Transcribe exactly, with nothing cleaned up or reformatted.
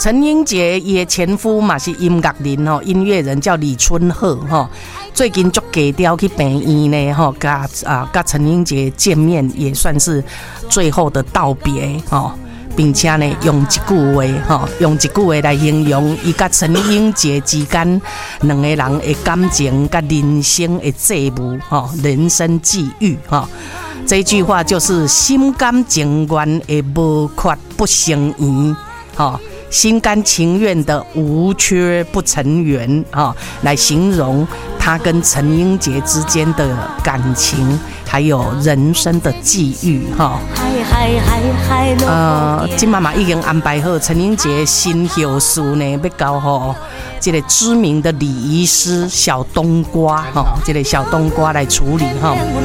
陈英杰伊的前夫嘛是音乐人吼，音乐人叫李春鹤吼。最近就给掉去病院呢，吼，甲啊甲陈英杰见面，也算是最后的道别吼，并且呢用一句话吼，用一句话来形容伊甲陈英杰之间两个人的感情甲人生的际遇吼，人生际遇吼。这句话就是心甘情愿的无缺不成圆吼。心甘情愿的无缺不成圆啊，来形容他跟陈英杰之间的感情，还有人生的际遇哈。呃，今妈妈已经安排好陈英杰新后事呢，要交吼这个知名的礼仪师小冬瓜哈，这个小冬瓜来处理哈。